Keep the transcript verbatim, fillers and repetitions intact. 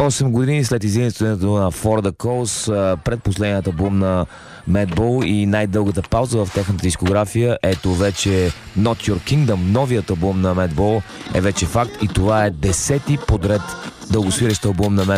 осем години след излизането на For the Cause, предпоследният албум на Madball и най-дългата пауза в техната дискография, ето вече Not Your Kingdom, новият албум на Madball е вече факт и това е десети подред дългосвирещ албум на Madball.